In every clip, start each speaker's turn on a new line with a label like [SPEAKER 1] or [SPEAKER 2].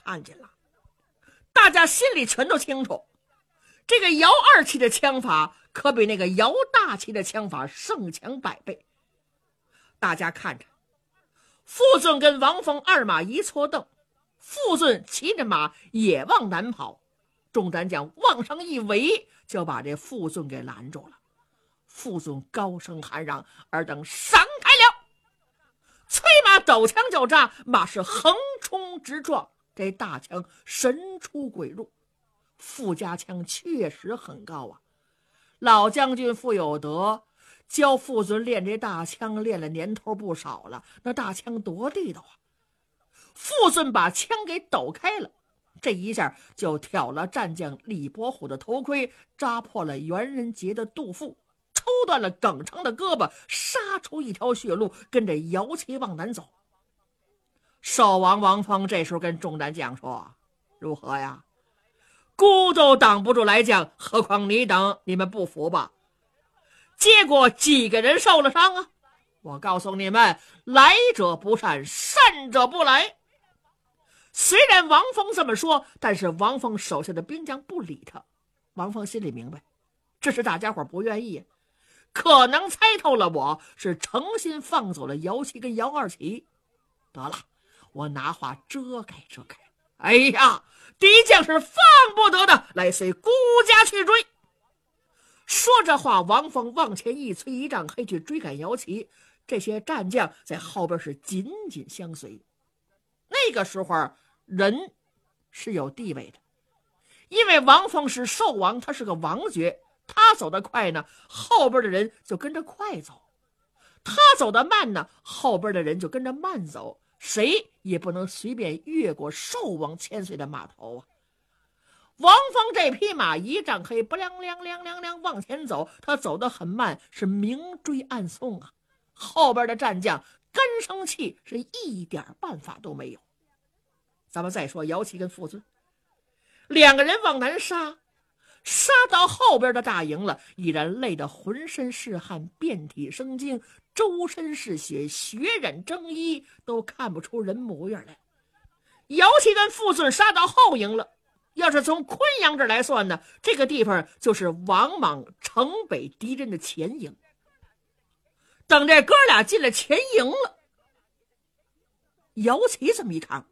[SPEAKER 1] 看见了。大家心里全都清楚，这个姚二旗的枪法可比那个姚大旗的枪法胜强100倍。大家看着，傅尊跟王峰二马一错蹬，傅尊骑着马也往南跑，众战将往上一围，就把这傅尊给拦住了。傅尊高声喊嚷：“尔等闪开了！”催马抖枪就扎，马是横冲直撞，这大枪神出鬼入。傅家枪确实很高啊，老将军傅有德教傅尊练这大枪练了年头不少了，那大枪多地道啊。傅尊把枪给抖开了，这一下就挑了战将李伯虎的头盔，扎破了袁仁杰的肚腹，抽断了耿成的胳膊，杀出一条血路，跟着姚旗往南走。守王王峰这时候跟众战将说：“如何呀？孤都挡不住来将，何况你等，你们不服吧？结果几个人受了伤啊？我告诉你们，来者不善，善者不来。”虽然王峰这么说，但是王峰手下的兵将不理他。王峰心里明白，这是大家伙不愿意，可能猜透了我是诚心放走了姚旗跟姚二旗。得了，我拿话遮盖遮盖。哎呀，敌将是放不得的，来随孤家去追。说这话，王峰往前一催一丈黑去追赶姚旗，这些战将在后边是紧紧相随。那个时候人是有地位的，因为王峰是寿王，他是个王爵，他走得快呢，后边的人就跟着快走；他走得慢呢，后边的人就跟着慢走。谁也不能随便越过寿王千岁的马头啊！王峰这匹马一丈黑，不亮亮亮亮亮往前走，他走得很慢，是明追暗送啊！后边的战将干生气，是一点办法都没有。咱们再说姚旗跟傅尊两个人往南杀，杀到后边的大营了，已然累得浑身是汗，遍体生津，周身是血，血染征衣，都看不出人模样来。姚旗跟傅尊杀到后营了，要是从昆阳这来算呢，这个地方就是王莽城北敌人的前营。等这哥俩进了前营了，姚旗这么一看，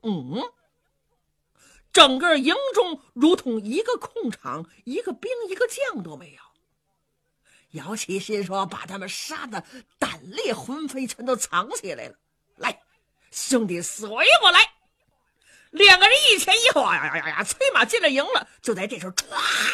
[SPEAKER 1] 整个营中如同一个空场，一个兵一个将都没有。姚旗心说，把他们杀得胆裂魂飞，全都藏起来了。来，兄弟随我来。两个人一前一后，催马进了营了。就在这时候，唰，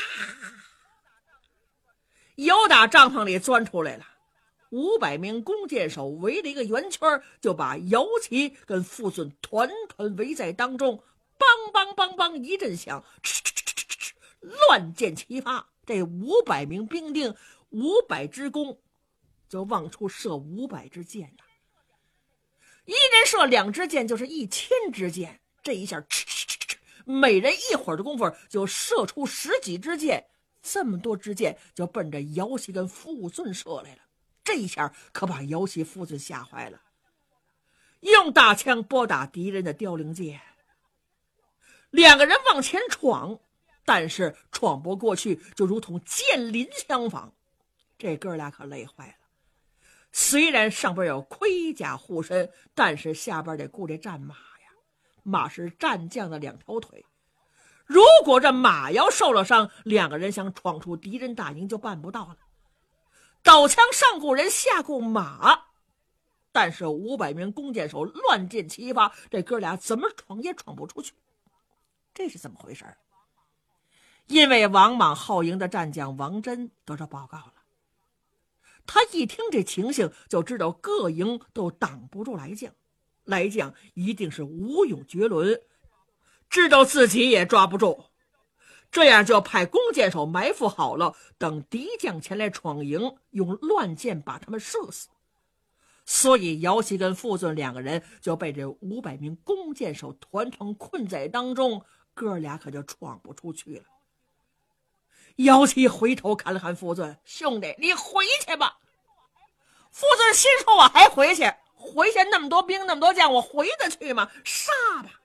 [SPEAKER 1] 由打帐篷里钻出来了500名弓箭手，围了一个圆圈，就把姚旗跟傅尊团团围在当中。梆梆梆梆一阵响，乱箭齐发。这500名兵丁，500支弓，就往出射500支箭了。一人射2支箭，就是1000支箭。这一下，每人一会儿的功夫就射出10几支箭，这么多支箭就奔着姚旗跟傅尊射来了。这一下可把姚旗、傅尊吓坏了，用大枪拨打敌人的凋零箭。两个人往前闯，但是闯不过去，就如同箭林相仿。这哥俩可累坏了。虽然上边有盔甲护身，但是下边得顾这战马呀，马是战将的2条腿。如果这马要受了伤，两个人想闯出敌人大营就办不到了。抖枪上顾人，下顾马，但是500名弓箭手乱箭齐发，这哥俩怎么闯也闯不出去。这是怎么回事？因为王莽后营的战将王真得到报告了，他一听这情形，就知道各营都挡不住来将，来将一定是武勇绝伦，知道自己也抓不住，这样就派弓箭手埋伏好了，等敌将前来闯营，用乱箭把他们射死。所以姚旗跟傅尊两个人就被这500名弓箭手团团困在当中，哥俩可就闯不出去了。姚旗回头看了看傅尊，兄弟，你回去吧。傅尊心说，我还回去那么多兵那么多将，我回得去吗？杀吧。